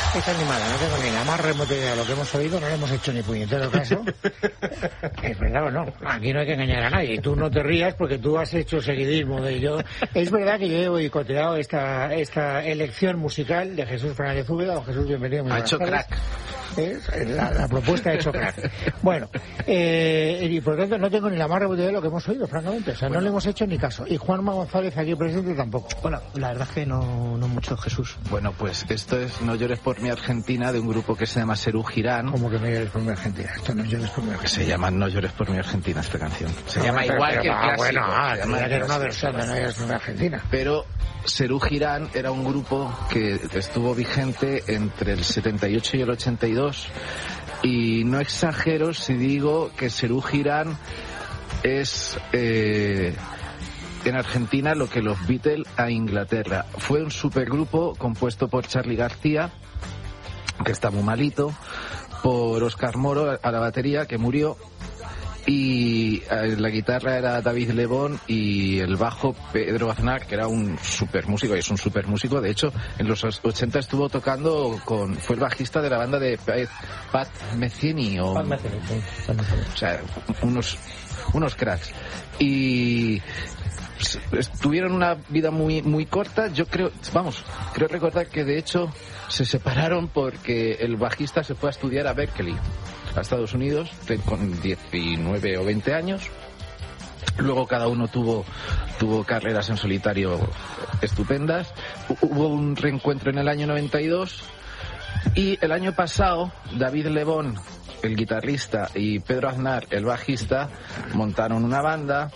Esta animada, no tengo ni la más remota idea de lo que hemos oído, no le hemos hecho ni puñetero caso. ¿Es verdad o no? Aquí no hay que engañar a nadie. Y tú no te rías porque tú has hecho seguidismo de yo. Es verdad que yo he boicoteado esta elección musical de Jesús Fernández Úbeda. Jesús, bienvenido. Ha hecho crack. La propuesta ha hecho crack. Bueno, y por lo tanto no tengo ni la más remota idea de lo que hemos oído, francamente. O sea, no le hemos hecho ni caso. Y Juanma González aquí presente tampoco. Bueno, la verdad es que no mucho, Jesús. Bueno, pues esto es No llores por mi Argentina, de un grupo que se llama Serú Girán. ¿Cómo que No llores por mi Argentina? Esto No llores por mi Argentina. Se llama No llores por mi Argentina esta canción. Se llama igual que el clásico. Bueno, era una versión de No llores por mi Argentina. Pero Serú Girán era un grupo que estuvo vigente entre el 78 y el 82. Y no exagero si digo que Serú Girán es... en Argentina lo que los Beatles a Inglaterra. Fue un supergrupo compuesto por Charly García, que está muy malito, por Óscar Moro a la batería, que murió, y la guitarra era David Lebón y el bajo Pedro Aznar, que era un super músico, y es un super músico. De hecho, en los 80 estuvo tocando fue el bajista de la banda de Pat Metheny, o sea, unos cracks. Y tuvieron una vida muy corta. Yo creo recordar que de hecho se separaron porque el bajista se fue a estudiar a Berkeley, a Estados Unidos, con 19 o 20 años. Luego cada uno tuvo carreras en solitario estupendas. Hubo un reencuentro en el año 92 y el año pasado David Lebón, el guitarrista, y Pedro Aznar, el bajista, montaron una banda.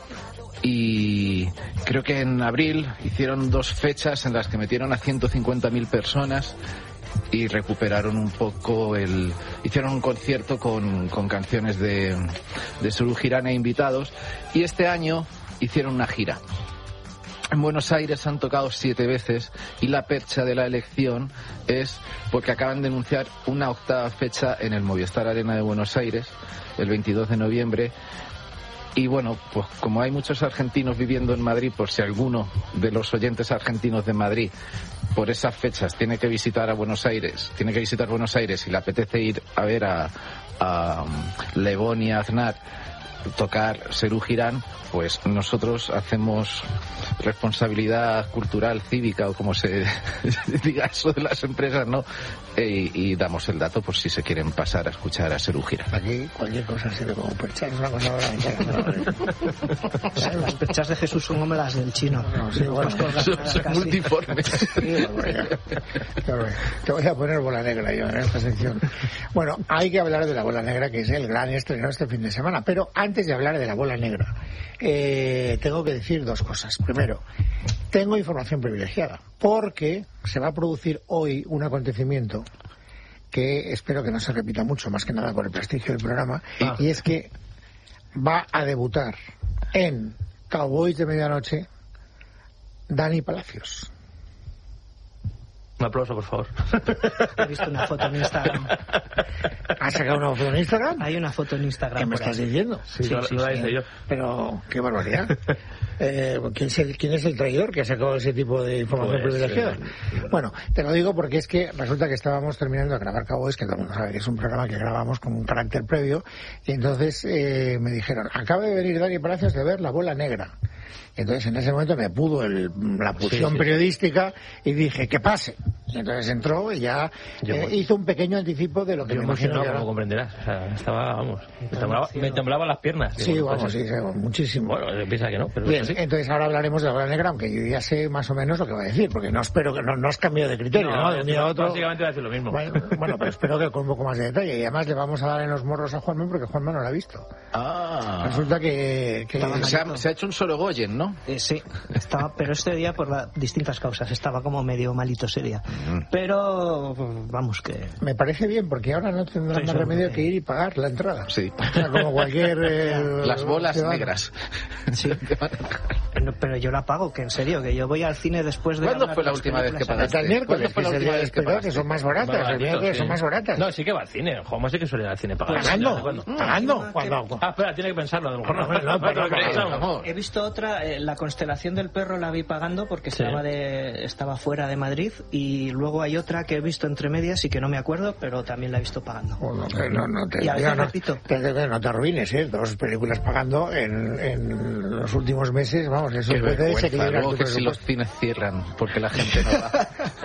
Y creo que en abril hicieron 2 fechas en las que metieron a 150.000 personas y recuperaron un poco hicieron un concierto con canciones de Serú Girán e invitados, y este año hicieron una gira. En Buenos Aires han tocado 7 veces y la percha de la elección es porque acaban de anunciar una 8ª fecha en el Movistar Arena de Buenos Aires, el 22 de noviembre. Y bueno, pues como hay muchos argentinos viviendo en Madrid, por si alguno de los oyentes argentinos de Madrid por esas fechas tiene que visitar Buenos Aires y le apetece ir a ver a Lebón y Aznar tocar Serú Girán, pues nosotros hacemos responsabilidad cultural, cívica, o como se diga eso de las empresas, ¿no? Y damos el dato por si se quieren pasar a escuchar a Serú Girán. Aquí cualquier cosa sirve como percha, es una cosa Las perchas de Jesús son como las del chino. No, sí, bueno, son multiformes. Sí, te voy a poner bola negra yo en esta sección. Bueno, hay que hablar de la bola negra, que es el gran estreno este fin de semana, pero antes de hablar de la bola negra, tengo que decir 2 cosas. Primero, tengo información privilegiada, porque se va a producir hoy un acontecimiento que espero que no se repita mucho, más que nada por el prestigio del programa, y es que va a debutar en Cowboys de Medianoche Dani Palacios. Un aplauso, por favor. He visto una foto en Instagram. ¿Has sacado una foto en Instagram? Hay una foto en Instagram. ¿Qué me estás diciendo? Sí, lo hice yo. Pero, qué barbaridad. ¿Quién es el traidor que ha sacado ese tipo de información privilegiada? Bueno, te lo digo porque es que resulta que estábamos terminando de grabar Cowboys, que todo el mundo sabe que es un programa que grabamos con un carácter previo, y entonces me dijeron, acaba de venir Dani Palacios de ver La Bola Negra. Entonces en ese momento me pudo la pulsión periodística y dije, que pase. Y entonces entró y ya hizo un pequeño anticipo de lo que me imagino. Como comprenderás, o sea, me temblaban las piernas. Sí, vamos, sí, muchísimo. Bueno, piensa que no, pero bien, sí. Entonces ahora hablaremos de La Bola Negra, aunque yo ya sé más o menos lo que va a decir, porque no espero que no has cambiado de criterio, ¿no? De un día a otro. Básicamente va a decir lo mismo. Bueno, pero espero que con un poco más de detalle, y además le vamos a dar en los morros a Juanma, porque Juanma no lo ha visto. Resulta que se ha hecho un Sorogoyen, ¿no? Sí, pero este día por distintas causas estaba como medio malito seria. Pero vamos que... Me parece bien, porque ahora no tendrán más remedio que ir y pagar la entrada. Sí. O sea, como cualquier... Las bolas negras. Sí. Pero yo la pago, que en serio, que yo voy al cine después de... ¿Cuándo fue la última vez que pagaste? El miércoles, fue la última vez que pagaste. Que son más baratas, el miércoles son más baratas. No, sí que va al cine, Juanma sí que suele ir al cine pagando. ¿Pagando? Espera, tiene que pensarlo, a lo mejor no. He visto otra, la constelación del perro la vi pagando porque estaba fuera de Madrid, y luego hay otra que he visto entre medias y que no me acuerdo, pero también la he visto pagando. Y a veces repito. No te arruines, 2 películas pagando en los últimos meses, vamos, eso puede desequilibrar tu que presupuesto. si los cines cierran porque la gente no va.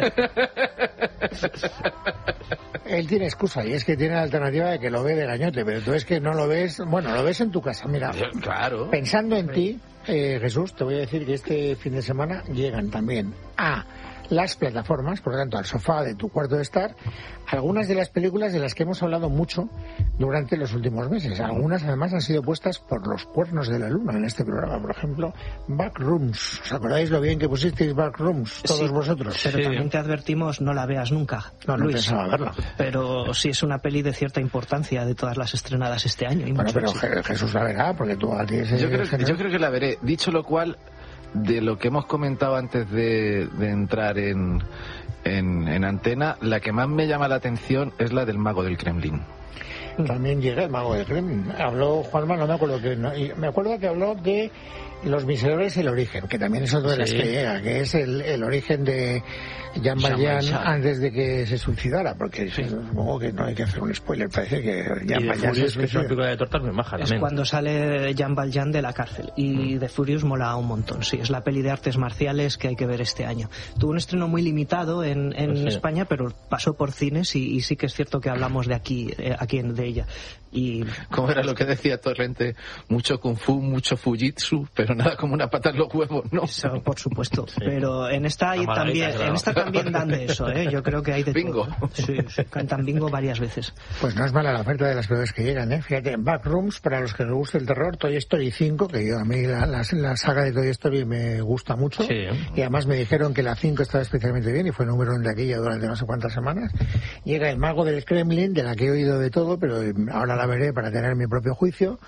Él tiene excusa, y es que tiene la alternativa de que lo ve de gañote, pero tú es que no lo ves, bueno, lo ves en tu casa, mira. Claro. Pensando en ti, Jesús, te voy a decir que este fin de semana llegan también a las plataformas, por lo tanto al sofá de tu cuarto de estar, algunas de las películas de las que hemos hablado mucho durante los últimos meses. Algunas además han sido puestas por los cuernos de la luna en este programa. Por ejemplo, Backrooms. ¿Os acordáis lo bien que pusisteis Backrooms todos vosotros? Pero también te advertimos, no la veas nunca, no Luis. Pensaba verla. Pero sí es una peli de cierta importancia de todas las estrenadas este año. Bueno, pero Jesús la verá, porque tú a ti yo creo que la veré. Dicho lo cual, de lo que hemos comentado antes de entrar en antena, la que más me llama la atención es la del Mago del Kremlin. También llega el Mago del Kremlin. Habló Juanma, no me acuerdo que... me acuerdo que habló de Los Miserables y el origen, que también es otra de las que llega, que es el origen de Jean Valjean antes de que se suicidara, porque supongo que no hay que hacer un spoiler, parece que Jean Valjean se suicidó. Es una película de tortas muy maja también. Es cuando sale Jean Valjean de la cárcel, y The Furious mola un montón, sí, es la peli de artes marciales que hay que ver este año. Tuvo un estreno muy limitado en España, pero pasó por cines y sí que es cierto que hablamos de aquí de ella. Y ¿cómo era lo que decía Torrente? Mucho kung fu, mucho fujitsu, pero nada como una pata en los huevos, ¿no? Eso, por supuesto. Pero en esta también dan de eso, ¿eh? Yo creo que hay de bingo. Todo. Sí, cantan bingo varias veces. Pues no es mala la oferta de las películas que llegan, ¿eh? Fíjate, Backrooms, para los que les guste el terror, Toy Story 5, que a mí la saga de Toy Story me gusta mucho. Sí. Y además me dijeron que la 5 estaba especialmente bien y fue número 1 de aquella durante no sé cuántas semanas. Llega El Mago del Kremlin, de la que he oído de todo, pero ahora la veré para tener mi propio juicio.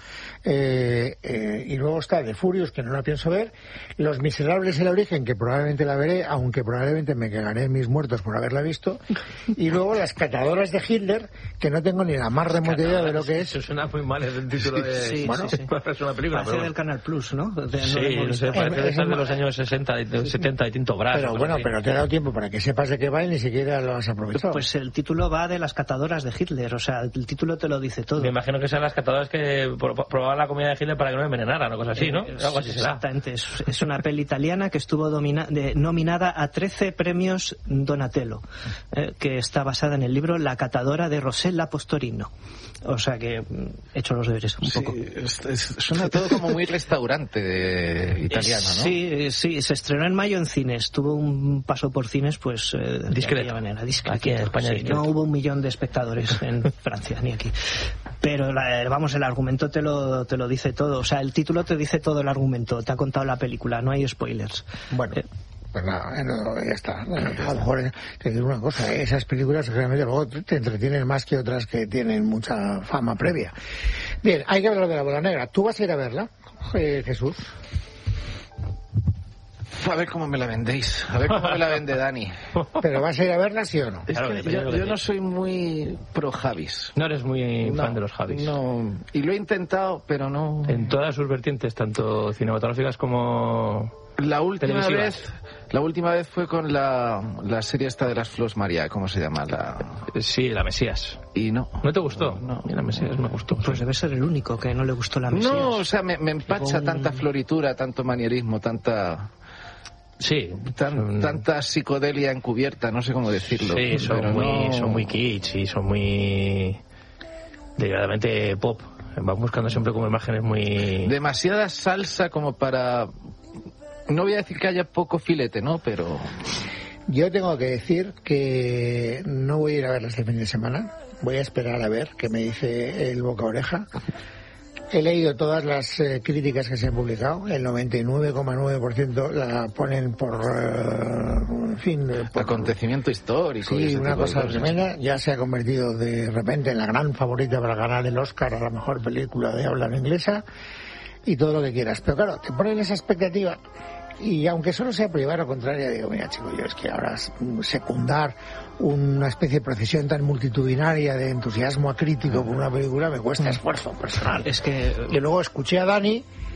Y luego está The Furious, que no la pienso ver. Los Miserables, el origen, que probablemente la veré, aunque probablemente me cagaré en mis muertos por haberla visto. Y luego Las Catadoras de Hitler, que no tengo ni la más remota idea de lo que es. Eso suena muy mal, es el título de... Sí. Es una película, parece del Canal Plus, ¿no? Parece de los años 60, 70 y Tinto Brass. Pero bueno, pero te he dado tiempo para que sepas de qué va y ni siquiera lo has aprovechado. Pues el título va de Las Catadoras de Hitler, o sea, el título te lo dice todo. Me imagino que sean las catadoras que probaban la comida de Hitler para que no envenenaran o cosas así, ¿no? Algo así será. Exactamente, es una peli italiana que estuvo nominada a 13 premios Donatello, que está basada en el libro La Catadora de Rossella Postorino. O sea que he hecho los deberes un poco. Suena todo como muy restaurante italiano, ¿no? Sí, se estrenó en mayo en cines, tuvo un paso por cines pues discreto. Discreto. Aquí en España no hubo 1 millón de espectadores en Francia ni aquí. Pero el argumento te lo dice todo, o sea, el título te dice todo el argumento, te ha contado la película, no hay spoilers. Bueno. Pues nada, ya está. Bueno, a lo mejor te digo una cosa, esas películas realmente luego te entretienen más que otras que tienen mucha fama previa. Bien, hay que hablar de La Bola Negra. ¿Tú vas a ir a verla, Jesús? A ver cómo me la vendéis, a ver cómo me la vende Dani. ¿Pero vas a ir a verla, sí o no? Es Claro, que yo no soy muy pro Javis. No eres muy fan de los Javis. No, y lo he intentado, pero no... En todas sus vertientes, tanto cinematográficas como... La última vez fue con la serie esta de las Flors María, ¿cómo se llama? Sí, La Mesías. Y no. ¿No te gustó? No. La Mesías me gustó. Pues debe ser el único que no le gustó La Mesías. No, o sea, me empacha tanta floritura, tanto manierismo, tanta... Sí. Tanta psicodelia encubierta, no sé cómo decirlo. Sí, son muy kitsch y son muy... deliberadamente pop. Van buscando siempre como imágenes muy... Demasiada salsa como para... No voy a decir que haya poco filete, ¿no? Pero... Yo tengo que decir que no voy a ir a verla este fin de semana. Voy a esperar a ver qué me dice el boca a oreja. He leído todas las críticas que se han publicado. El 99,9% la ponen por... en fin... por acontecimiento histórico. Sí, una cosa tremenda. Ya se ha convertido de repente en la gran favorita para ganar el Oscar a la mejor película de habla inglesa. Y todo lo que quieras. Pero claro, te ponen esa expectativa... Y aunque solo sea por llevar a contraria, digo, mira chico, yo es que ahora secundar una especie de procesión tan multitudinaria de entusiasmo acrítico por una película me cuesta esfuerzo personal. Es que... Y luego escuché a Dani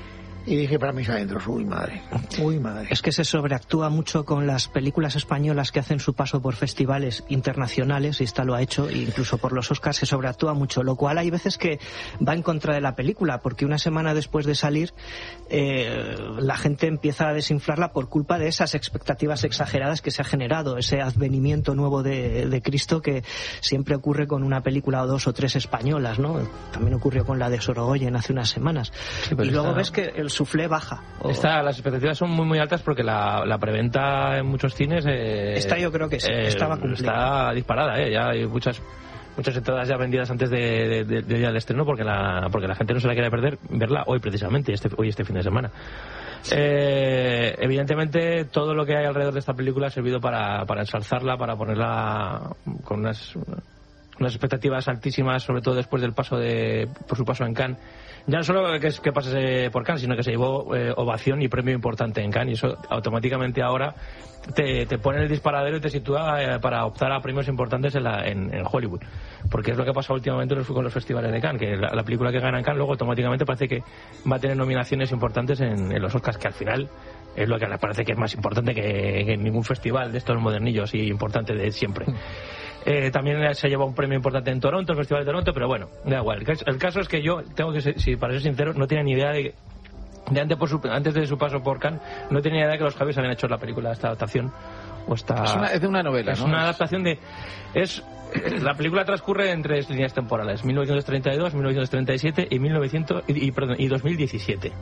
y dije para mis adentros, uy madre. Es que se sobreactúa mucho con las películas españolas que hacen su paso por festivales internacionales, y esta lo ha hecho, e incluso por los Oscars se sobreactúa mucho, lo cual hay veces que va en contra de la película, porque una semana después de salir la gente empieza a desinflarla por culpa de esas expectativas exageradas que se ha generado, ese advenimiento nuevo de Cristo que siempre ocurre con una película o 2 o 3 españolas, ¿no? También ocurrió con la de Sorogoyen hace unas semanas. Sí, y luego ves que el suflé baja. Las expectativas son muy altas porque la preventa en muchos cines esta yo creo que sí, estaba cumplida. Está disparada, ya hay muchas entradas ya vendidas antes de día del estreno porque la gente no se la quiere perder verla hoy precisamente, hoy este fin de semana. Evidentemente todo lo que hay alrededor de esta película ha servido para ensalzarla, para ponerla con unas expectativas altísimas, sobre todo después del por su paso en Cannes. Ya no solo que pase por Cannes, sino que se llevó ovación y premio importante en Cannes, y eso automáticamente ahora te pone en el disparadero y te sitúa para optar a premios importantes en Hollywood, porque es lo que pasa últimamente con los festivales de Cannes, que la película que gana en Cannes luego automáticamente parece que va a tener nominaciones importantes en los Oscars, que al final es lo que me parece que es más importante que ningún festival de estos modernillos y importante de siempre. También se llevó un premio importante en Toronto, el Festival de Toronto, pero bueno, da igual. El caso es que yo tengo que ser, para ser sincero, no tenía ni idea de antes de su paso por Cannes, no tenía idea de que los Javis habían hecho la película, esta adaptación. Es de una novela, ¿no? Es una adaptación la película transcurre en 3 líneas temporales: 1932, 1937 y 2017.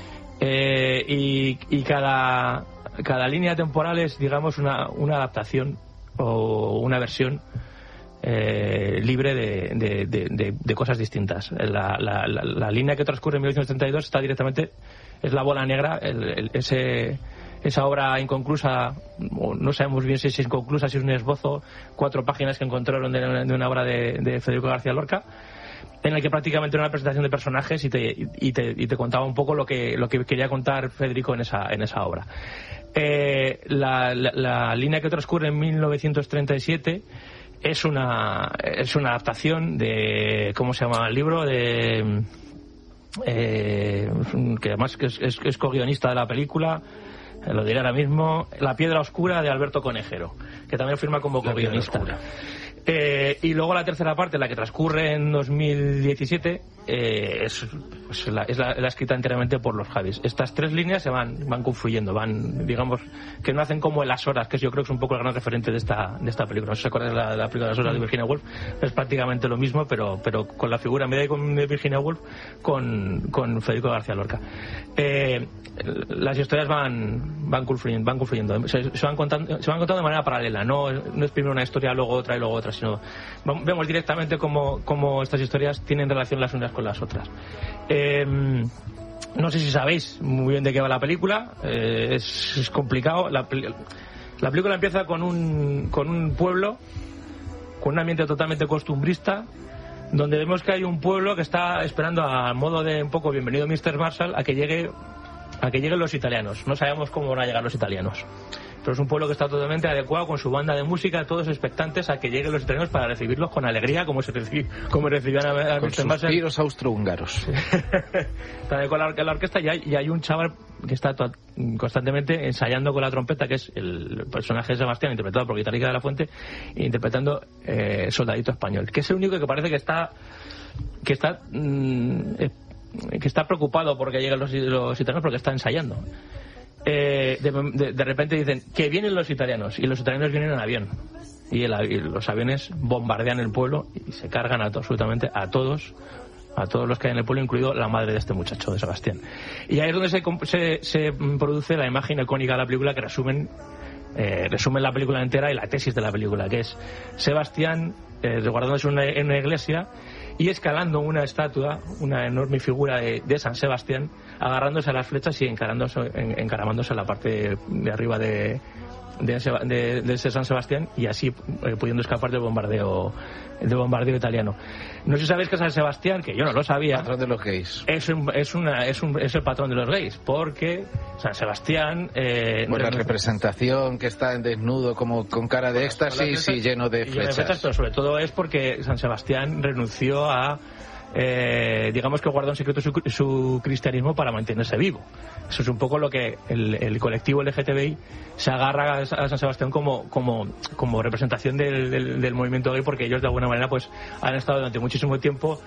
Y cada línea temporal es, digamos, una adaptación o una versión libre de cosas distintas. La línea que transcurre en 1932 está directamente, es La bola negra, esa obra inconclusa, no sabemos bien si es inconclusa, si es un esbozo, 4 páginas que encontraron de una obra de Federico García Lorca, en el que prácticamente era una presentación de personajes y te contaba un poco lo que quería contar Federico en esa obra. La línea que transcurre en 1937 es una adaptación de, ¿cómo se llama el libro? Que además es co-guionista de la película, lo diré ahora mismo, La piedra oscura, de Alberto Conejero, que también firma como co-guionista. Y luego la tercera parte, la que transcurre en 2017, es la escrita enteramente por los Javis. Estas 3 líneas se van confluyendo, digamos, que no hacen como Las horas, que yo creo que es un poco el gran referente de esta película. No sé si se acuerdan de la película Las horas de Virginia Woolf, es prácticamente lo mismo, pero con la figura, en vez de Virginia Woolf, con Federico García Lorca. Las historias van confluyendo, se van contando de manera paralela, no es primero una historia, luego otra y luego otra, sino vemos directamente cómo estas historias tienen relación las unas con las otras. No sé si sabéis muy bien de qué va la película, es complicado. La película empieza con un pueblo, con un ambiente totalmente costumbrista, donde vemos que hay un pueblo que está esperando, a modo de un poco bienvenido Mr. Marshall, a que lleguen los italianos. No sabemos cómo van a llegar los italianos, pero es un pueblo que está totalmente adecuado, con su banda de música, todos expectantes a que lleguen los italianos para recibirlos con alegría, como recibían a Mr. Marshall. Con suspiros austrohúngaros. Está adecuada la orquesta, y hay un chaval que está constantemente ensayando con la trompeta, que es el personaje de Sebastián, interpretado por Guitarrica de la Fuente, interpretando Soldadito Español, que es el único que parece que está preocupado porque lleguen los italianos, porque está ensayando. De repente dicen que vienen los italianos, y los italianos vienen en avión, y los aviones bombardean el pueblo y se cargan absolutamente a todos los que hay en el pueblo, incluido la madre de este muchacho, de Sebastián. Y ahí es donde se produce la imagen icónica de la película, que resumen la película entera y la tesis de la película, que es Sebastián resguardándose en una iglesia y escalando una estatua, una enorme figura de San Sebastián, agarrándose a las flechas y encaramándose a la parte de arriba de ese San Sebastián, y así pudiendo escapar del bombardeo italiano. No sé si sabéis que San Sebastián, que yo no lo sabía, patrón de los gays, es el patrón de los gays, porque San Sebastián la representación que está en desnudo, como con cara de éxtasis y lleno de flechas, pero sobre todo es porque San Sebastián renunció a digamos que guarda en secreto su cristianismo para mantenerse vivo. Eso es un poco lo que el colectivo LGTBI se agarra a San Sebastián como representación del movimiento gay, porque ellos de alguna manera pues han estado durante muchísimo tiempo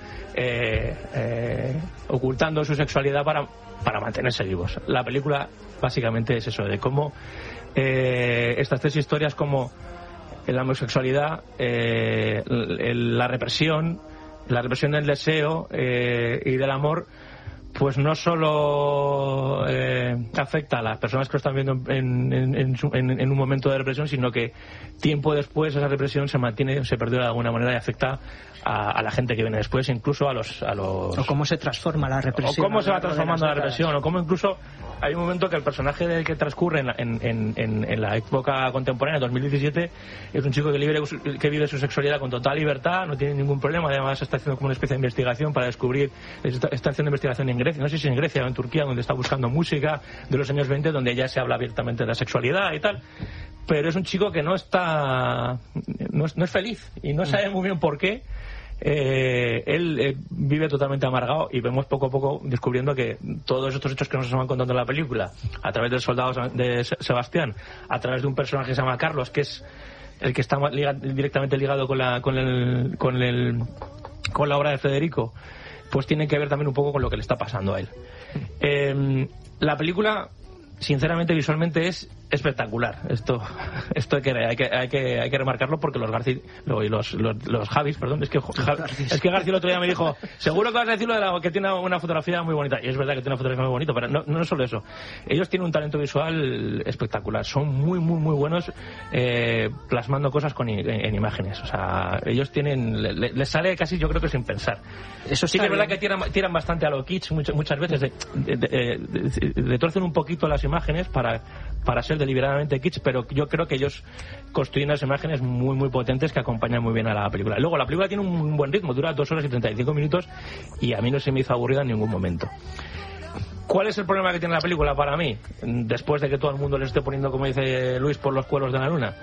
ocultando su sexualidad para mantenerse vivos. La película básicamente es eso, de cómo estas tres historias, como la homosexualidad, la represión del deseo y del amor, pues no solo afecta a las personas que lo están viendo en un momento de represión, sino que tiempo después esa represión se perdura de alguna manera y afecta a la gente que viene después, incluso a los... O cómo se transforma la represión. O cómo se va transformando la represión, o cómo incluso hay un momento que el personaje que transcurre en la época contemporánea, 2017, es un chico que vive su sexualidad con total libertad, no tiene ningún problema, además está haciendo como una especie de investigación para descubrir, está haciendo investigación en Grecia, no sé si en Grecia o en Turquía, donde está buscando música de los años 20, donde ya se habla abiertamente de la sexualidad y tal, pero es un chico que no es feliz y no sabe muy bien por qué. Él vive totalmente amargado, y vemos poco a poco descubriendo que todos estos hechos que nos van contando en la película, a través del soldado de Sebastián, a través de un personaje que se llama Carlos, que es el que está directamente ligado con la obra de Federico, pues tiene que ver también un poco con lo que le está pasando a él. La película, sinceramente, visualmente es espectacular. Esto hay que remarcarlo, porque los Javis, perdón, es que García el otro día me dijo, seguro que vas a decir lo de que tiene una fotografía muy bonita, y es verdad que tiene una fotografía muy bonita, pero no es solo eso. Ellos tienen un talento visual espectacular, son muy muy muy buenos plasmando cosas en imágenes. O sea, ellos les sale casi, yo creo que sin pensar. Eso sí que es verdad que tiran bastante a lo kitsch muchas veces, de torcen un poquito las imágenes para ser deliberadamente kitsch, pero yo creo que ellos construyen unas imágenes muy muy potentes que acompañan muy bien a la película. Luego, la película tiene un buen ritmo, dura 2 horas y 35 minutos, y a mí no se me hizo aburrida en ningún momento. ¿Cuál es el problema que tiene la película para mí? Después de que todo el mundo le esté poniendo, como dice Luis, por los cueros de la luna,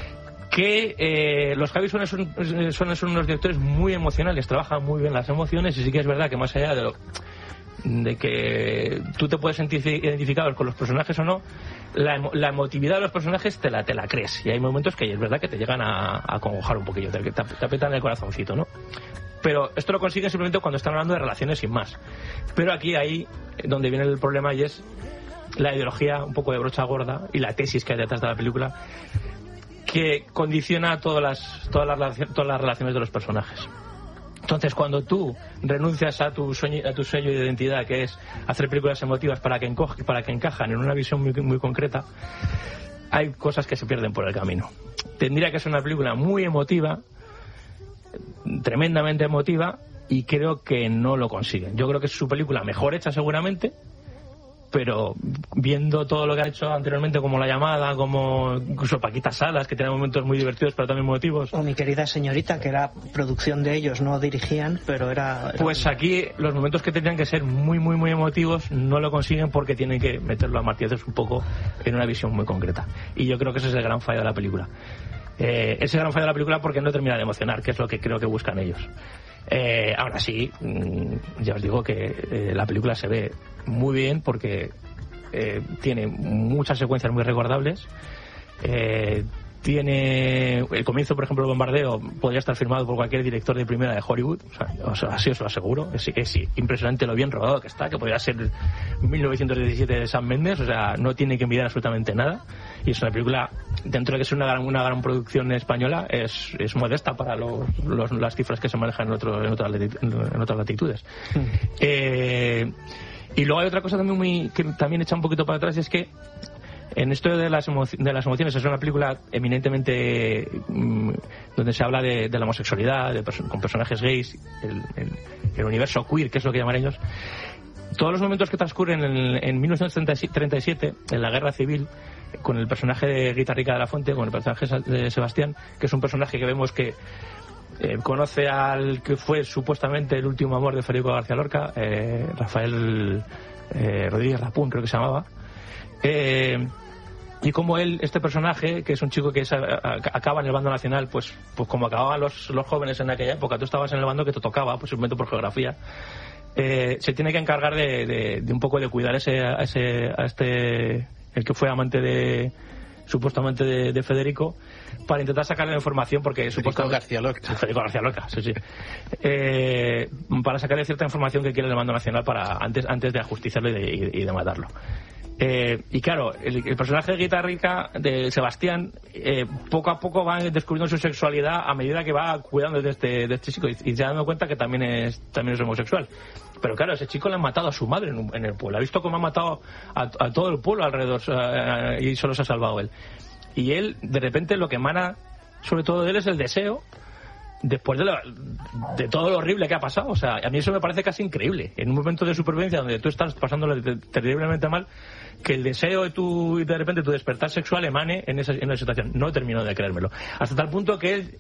que los Javis son unos directores muy emocionales, trabajan muy bien las emociones, y sí que es verdad que más allá de que tú te puedes sentir identificado con los personajes o no, la emotividad de los personajes te la crees, y hay momentos que es verdad que te llegan a acongojar un poquillo, te apretan el corazoncito, ¿no? Pero esto lo consiguen simplemente cuando están hablando de relaciones sin más. Pero aquí ahí donde viene el problema, y es la ideología un poco de brocha gorda y la tesis que hay detrás de la película, que condiciona todas las relaciones de los personajes. Entonces, cuando tú renuncias a tu sello de identidad, que es hacer películas emotivas para que encajan en una visión muy, muy concreta, hay cosas que se pierden por el camino. Tendría que ser una película muy emotiva, tremendamente emotiva, y creo que no lo consiguen. Yo creo que es su película mejor hecha seguramente, pero viendo todo lo que ha hecho anteriormente, como La Llamada, como incluso Paquita Salas, que tiene momentos muy divertidos pero también emotivos, o Mi querida señorita, que era producción de ellos, no dirigían, pero era pues aquí los momentos que tendrían que ser muy muy muy emotivos no lo consiguen, porque tienen que meterlo a martillazos un poco en una visión muy concreta, y yo creo que ese es el gran fallo de la película. Ese gran fallo de la película, porque no termina de emocionar, que es lo que creo que buscan ellos. Ahora sí, ya os digo que la película se ve muy bien, porque tiene muchas secuencias muy recordables. Tiene el comienzo, por ejemplo, el bombardeo podría estar filmado por cualquier director de primera de Hollywood, así os lo aseguro. Es impresionante lo bien rodado que está, que podría ser 1917 de Sam Mendes, o sea, no tiene que envidiar absolutamente nada, y es una película, dentro de que es una gran producción española, es modesta para las cifras que se manejan en otras latitudes. Y luego hay otra cosa también que también echa un poquito para atrás, y es que en esto de las emociones, es una película eminentemente donde se habla de la homosexualidad, con personajes gays, el universo queer, que es lo que llaman ellos. Todos los momentos que transcurren en 1937, en la guerra civil, con el personaje de Rita Rica de la Fuente, con el personaje de Sebastián, que es un personaje que vemos que conoce al que fue supuestamente el último amor de Federico García Lorca, Rafael Rodríguez Rapún, creo que se llamaba. y como este personaje, que es un chico que acaba en el bando nacional, pues como acababan los jóvenes en aquella época, tú estabas en el bando que te tocaba, pues simplemente por geografía, se tiene que encargar de un poco de cuidar a este el que fue amante supuestamente de Federico, para intentar sacarle la información, porque supuestamente Federico García Lorca, sí. Para sacarle cierta información que quiere el mando nacional para antes de ajusticiarlo y de matarlo. Y claro, el personaje de Guitarrica, de Sebastián, poco a poco va descubriendo su sexualidad a medida que va cuidando de este chico, y se ha dado cuenta que también es homosexual. Pero claro, ese chico le han matado a su madre en el pueblo. Ha visto cómo han matado a todo el pueblo alrededor, y solo se ha salvado él. Y él, de repente, lo que emana sobre todo de él es el deseo, después de todo lo horrible que ha pasado. O sea, a mí eso me parece casi increíble. En un momento de supervivencia donde tú estás pasándolo terriblemente mal, que el deseo de repente tu despertar sexual emane en esa situación. No termino de creérmelo. Hasta tal punto que él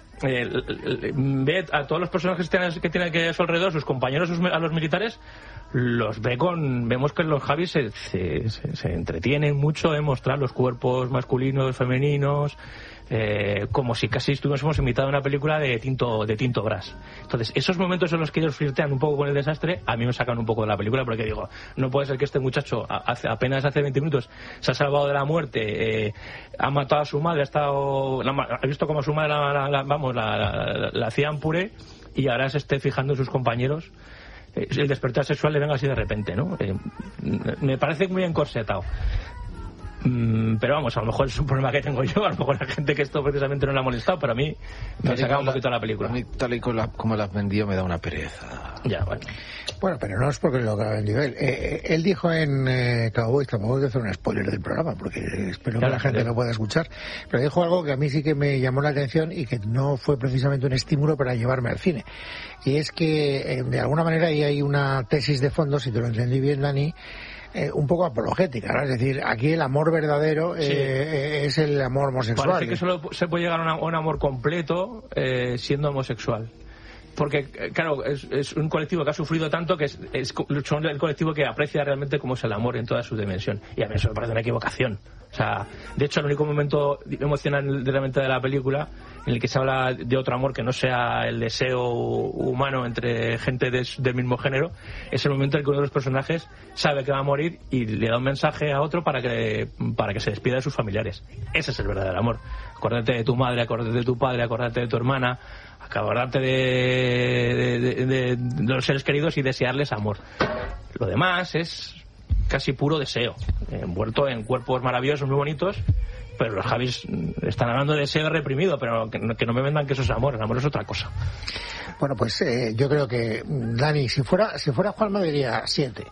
ve a todos los personajes que tiene a su alrededor, sus compañeros, a los militares, vemos que los Javis se entretienen mucho en mostrar los cuerpos masculinos, femeninos, como si casi estuviésemos invitados a una película de Tinto Brass. Entonces, esos momentos en los que ellos flirtean un poco con el desastre, a mí me sacan un poco de la película, porque digo, no puede ser que este muchacho apenas hace 20 minutos se ha salvado de la muerte, ha matado a su madre, ha visto como a su madre la hacían puré, y ahora se esté fijando en sus compañeros. El despertar sexual le venga así de repente, ¿no? Me parece muy encorsetado. Pero vamos, a lo mejor es un problema que tengo yo, a lo mejor la gente que esto precisamente no le ha molestado, pero a mí me ha sacado un poquito la película. A mí, tal y como la has vendido, me da una pereza. Ya, bueno. Bueno, pero no es porque lo que ha vendido él. Él dijo en Cowboys, tampoco hay que hacer un spoiler del programa, porque espero que la gente lo pueda escuchar, pero dijo algo que a mí sí que me llamó la atención y que no fue precisamente un estímulo para llevarme al cine. Y es que, de alguna manera, ahí hay una tesis de fondo, si te lo entendí bien, Dani, un poco apologética, ¿no? Es decir, aquí el amor verdadero es el amor homosexual. Parece que solo se puede llegar a un amor completo siendo homosexual. Porque, claro, es un colectivo que ha sufrido tanto que son el colectivo que aprecia realmente cómo es el amor en toda su dimensión. Y a mí eso me parece una equivocación. O sea, de hecho, el único momento emocional realmente de la película en el que se habla de otro amor que no sea el deseo humano entre gente del mismo género es el momento en el que uno de los personajes sabe que va a morir y le da un mensaje a otro para que se despida de sus familiares. Ese es el verdadero amor. Acuérdate de tu madre, acuérdate de tu padre, acuérdate de tu hermana, acordarte de los seres queridos y desearles amor. Lo demás es casi puro deseo, envuelto en cuerpos maravillosos, muy bonitos, pero los Javis están hablando de deseo reprimido, pero que no me vendan que eso es amor. El amor es otra cosa. Bueno, pues yo creo que Dani, si fuera Juanma diría 7.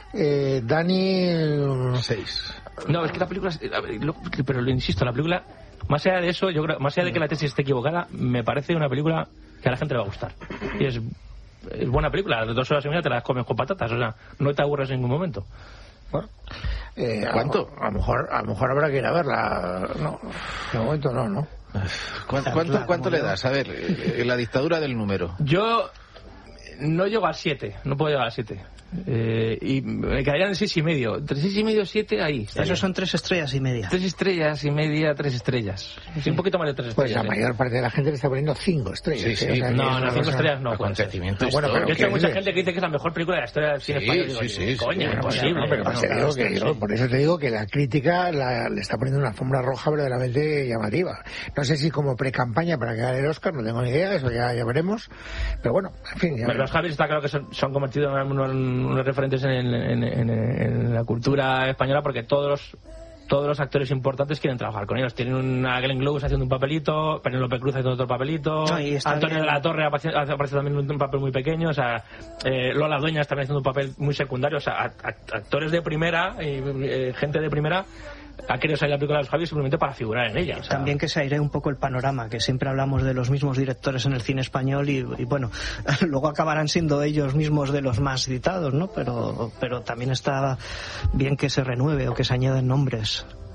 Dani 6. No, es que la película, pero lo insisto, la película, más allá de eso, yo creo, más allá de que la tesis esté equivocada, me parece una película que a la gente le va a gustar. Y es buena película, 2 horas y media te las comes con patatas, o sea, no te aburres en ningún momento. Bueno, ¿cuánto? A lo mejor habrá que ir a verla. No, de momento no. ¿Cuánto le das? A ver, la dictadura del número. Yo no llego al 7, no puedo llegar al 7. Y me quedarían en 6,5. Entre 6,5 y 7, ahí. Esos son 3 estrellas y media. 3 estrellas y media, 3 estrellas. Sí, un poquito más de 3 estrellas. Pues la mayor parte de la gente le está poniendo 5 estrellas. Sí. O sea, no, 5 estrellas no. Acontecimiento bueno, pero de hecho, hay mucha gente que dice que es la mejor película de la historia del cine español. Sí. Coña, imposible. Por eso te digo que la crítica le está poniendo una alfombra roja verdaderamente llamativa. No sé si como pre-campaña para que gane el Oscar, no tengo ni idea, eso ya veremos. Pero bueno, en fin. Pero los Javis está claro que se han convertido en unos referentes en la cultura española, porque todos los actores importantes quieren trabajar con ellos. Tienen a Glenn Close haciendo un papelito, Penélope Cruz haciendo otro papelito, Antonio de la Torre aparece también un papel muy pequeño, o sea, Lola Dueñas también haciendo un papel muy secundario, o sea, actores de primera y gente de primera ha querido salir la película de los Javis simplemente para figurar en ella. O sea, también que se airee un poco el panorama, que siempre hablamos de los mismos directores en el cine español y bueno, luego acabarán siendo ellos mismos de los más citados, ¿no? Pero también está bien que se renueve o que se añaden nombres.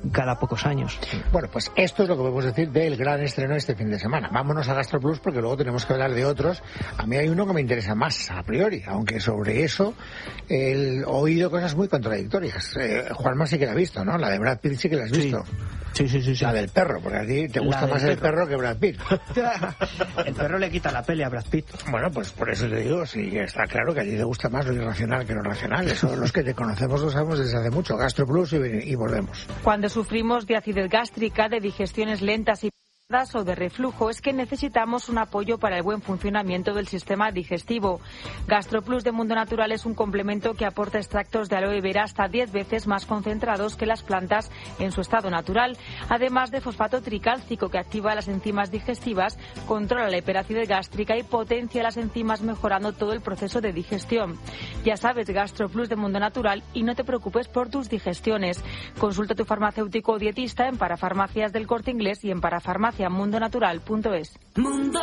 cada pocos años. Bueno, pues esto es lo que podemos decir del gran estreno este fin de semana. Vámonos a GastroPlus porque luego tenemos que hablar de otros. A mí hay uno que me interesa más a priori, aunque sobre eso he oído cosas muy contradictorias. Juanma sí que la ha visto, ¿no? La de Brad Pitt sí que la has visto. Sí. La del perro, porque a ti te gusta más el perro que Brad Pitt. El perro le quita la peli a Brad Pitt. Bueno, pues por eso te digo, sí, está claro que a ti te gusta más lo irracional que lo racional. Eso los que te conocemos lo sabemos desde hace mucho. GastroPlus y volvemos. Cuando sufrimos de acidez gástrica, de digestiones lentas y o de reflujo, es que necesitamos un apoyo para el buen funcionamiento del sistema digestivo. GastroPlus de Mundo Natural es un complemento que aporta extractos de aloe vera hasta 10 veces más concentrados que las plantas en su estado natural, además de fosfato tricálcico que activa las enzimas digestivas, controla la hiperacidez gástrica y potencia las enzimas mejorando todo el proceso de digestión. Ya sabes, GastroPlus de Mundo Natural, y no te preocupes por tus digestiones. Consulta a tu farmacéutico o dietista en Parafarmacias del Corte Inglés y en parafarmaciamundonatural.es. Mundo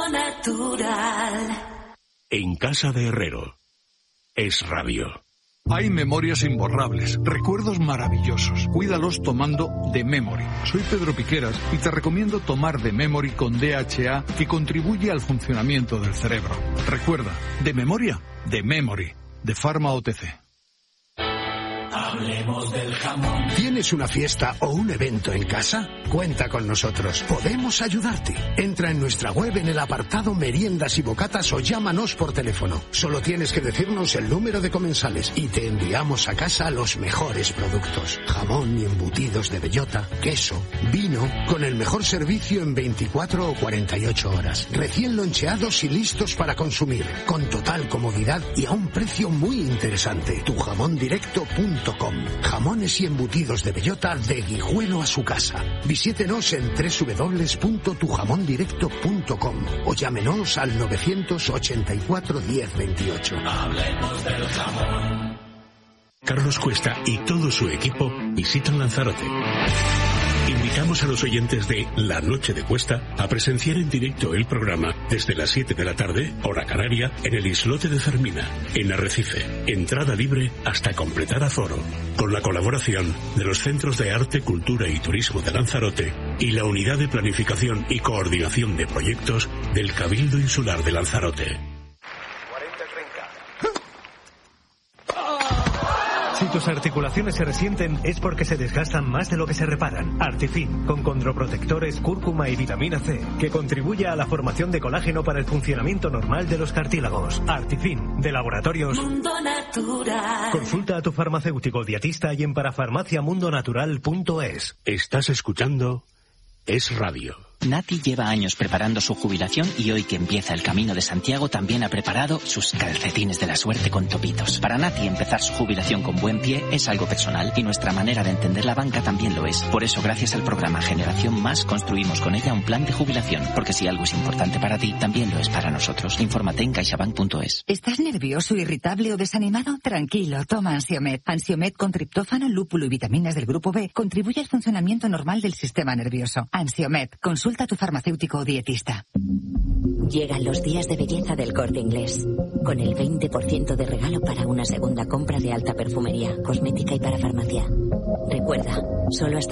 Natural. En casa de Herrero. Es radio. Hay memorias imborrables, recuerdos maravillosos. Cuídalos tomando The Memory. Soy Pedro Piqueras y te recomiendo tomar The Memory con DHA, que contribuye al funcionamiento del cerebro. Recuerda, de memoria, The Memory, de Pharma OTC. Hablemos del jamón. ¿Tienes una fiesta o un evento en casa? Cuenta con nosotros. Podemos ayudarte. Entra en nuestra web en el apartado Meriendas y Bocatas o llámanos por teléfono. Solo tienes que decirnos el número de comensales y te enviamos a casa los mejores productos. Jamón y embutidos de bellota, queso, vino, con el mejor servicio en 24 o 48 horas. Recién loncheados y listos para consumir. Con total comodidad y a un precio muy interesante. Tujamondirecto.com. Jamones y embutidos de bellota de Guijuelo a su casa. Visítenos en www.tujamondirecto.com o llámenos al 984 1028. Hablemos del jamón. Carlos Cuesta y todo su equipo visitan Lanzarote. Invitamos a los oyentes de La Noche de Cuesta a presenciar en directo el programa desde las 7 de la tarde, hora canaria, en el islote de Fermina, en Arrecife. Entrada libre hasta completar aforo. Con la colaboración de los Centros de Arte, Cultura y Turismo de Lanzarote y la Unidad de Planificación y Coordinación de Proyectos del Cabildo Insular de Lanzarote. Si tus articulaciones se resienten es porque se desgastan más de lo que se reparan. Artifin, con condroprotectores, cúrcuma y vitamina C, que contribuye a la formación de colágeno para el funcionamiento normal de los cartílagos. Artifin, de Laboratorios Mundo Natural. Consulta a tu farmacéutico dietista y en parafarmaciamundonatural.es. Estás escuchando Es Radio. Nati lleva años preparando su jubilación y hoy que empieza el Camino de Santiago también ha preparado sus calcetines de la suerte con topitos. Para Nati empezar su jubilación con buen pie es algo personal y nuestra manera de entender la banca también lo es. Por eso, gracias al programa Generación Más, construimos con ella un plan de jubilación, porque si algo es importante para ti, también lo es para nosotros. Infórmate en caixabank.es. ¿Estás nervioso, irritable o desanimado? Tranquilo, toma Ansiomed. Ansiomed con triptófano, lúpulo y vitaminas del grupo B contribuye al funcionamiento normal del sistema nervioso. Ansiomed, consulta a tu farmacéutico o dietista. Llegan los días de belleza del Corte Inglés, con el 20% de regalo para una segunda compra de alta perfumería, cosmética y para farmacia. Recuerda, solo hasta